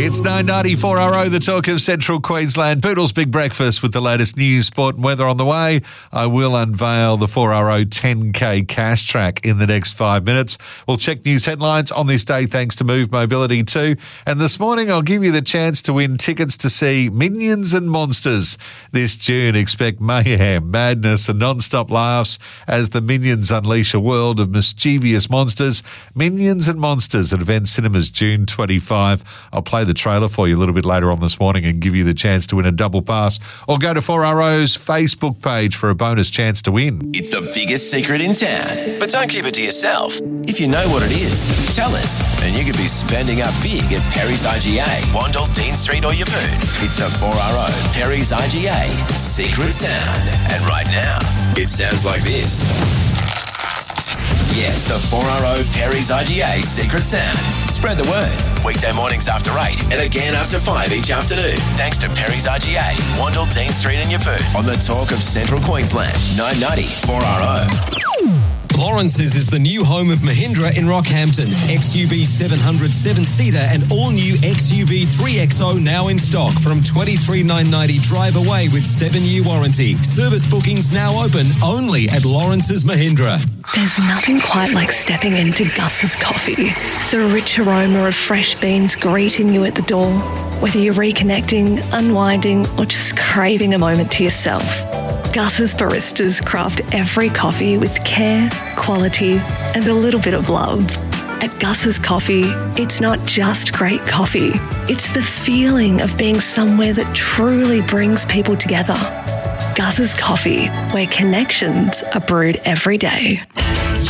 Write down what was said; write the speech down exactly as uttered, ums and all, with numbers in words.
It's nine ninety-four R O, the talk of Central Queensland. Poodle's Big Breakfast with the latest news, sport and weather on the way. I will unveil the four R O ten K cash track in the next five minutes. We'll check news headlines on this day thanks to Move Mobility too. And this morning I'll give you the chance to win tickets to see Minions and Monsters this June. Expect mayhem, madness and non-stop laughs as the Minions unleash a world of mischievous monsters. Minions and Monsters at Event Cinemas June twenty-fifth. I'll play the trailer for you a little bit later on this morning and give you the chance to win a double pass, or go to four R O's Facebook page for a bonus chance to win. It's the biggest secret in town, but don't keep it to yourself. If you know what it is, tell us, and you could be spending up big at Perry's I G A, Wandle, Dean Street or Yeppoon. It's the four R O Perry's I G A Secret Sound. And right now, it sounds like this. Yes, the four R O Perry's I G A Secret Sound. Spread the word. Weekday mornings after eight and again after five each afternoon. Thanks to Perry's I G A, Wandle, Dean Street and Yeppoon. On the talk of Central Queensland, nine ninety four R O. Lawrence's is the new home of Mahindra in Rockhampton. X U V seven hundred seven-seater and all-new X U V three X O now in stock from twenty-three thousand nine hundred ninety drive away with seven-year warranty. Service bookings now open only at Lawrence's Mahindra. There's nothing quite like stepping into Gus's Coffee. The rich aroma of fresh beans greeting you at the door. Whether you're reconnecting, unwinding, or just craving a moment to yourself, Gus's baristas craft every coffee with care, quality, and a little bit of love. At Gus's Coffee, it's not just great coffee. It's the feeling of being somewhere that truly brings people together. Gus's Coffee, where connections are brewed every day.